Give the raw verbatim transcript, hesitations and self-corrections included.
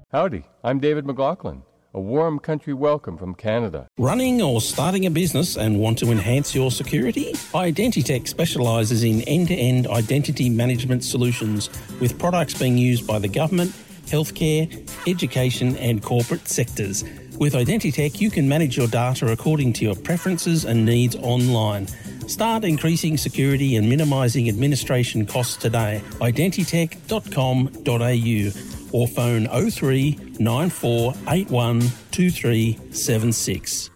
Howdy, I'm David McLaughlin. A warm country welcome from Canada. Running or starting a business and want to enhance your security? Identitech specialises in end-to-end identity management solutions with products being used by the government, healthcare, education and corporate sectors. With Identitech, you can manage your data according to your preferences and needs online. Start increasing security and minimising administration costs today. identitech dot com dot a u or phone oh three nine four eight one two three seven six.